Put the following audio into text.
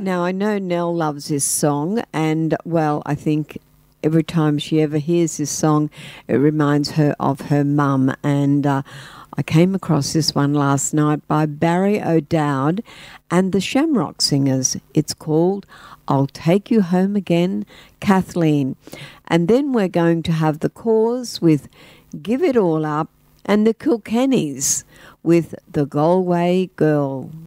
Now, I know Nell loves this song, and, well, I think every time she ever hears this song, it reminds her of her mum. And I came across this one last night by Barry O'Dowd and the Shamrock Singers. It's called I'll Take You Home Again, Kathleen. And then we're going to have The Cause with Give It All Up and the Kilkennys with The Galway Girl.